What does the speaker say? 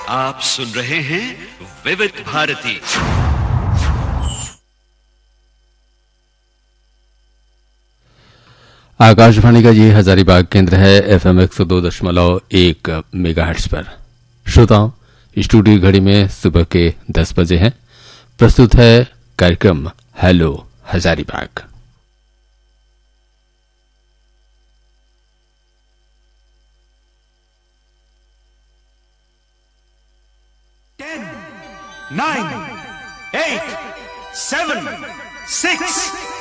आप सुन रहे हैं विविध भारती। आकाशवाणी का ये हजारीबाग केंद्र है FM 102.1 मेगाहर्ट्ज पर। श्रोताओं, स्टूडियो घड़ी में सुबह के 10 बजे हैं। प्रस्तुत है कार्यक्रम हेलो हजारीबाग। Nine, 8, 7, 6